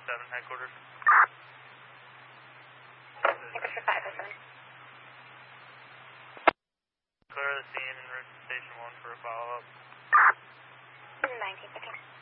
7 headquarters. Picture 507. Clear the scene and route to station 1 for a follow-up. 19 seconds.